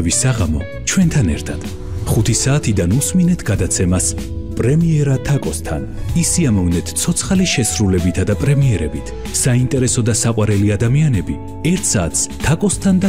გრძნობის საღამო ჩვენთან ერთად. 5 საათიდან უსმინეთ გადაცემას პრემიერა თაკოსთან. ისიამოვნეთ ცოცხალი შესრულებითა და პრემიერებით. საინტერესო და საყვარელი ადამიანები 1 საათს თაკოსთან და